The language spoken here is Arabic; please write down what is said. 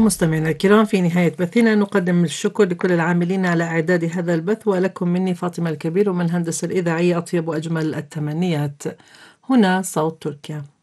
مستمعينا الكرام، في نهاية بثنا نقدم الشكر لكل العاملين على إعداد هذا البث، ولكم مني فاطمة الكبير، ومن الهندسة الإذاعية أطيب وأجمل التمنيات. هنا صوت تركيا.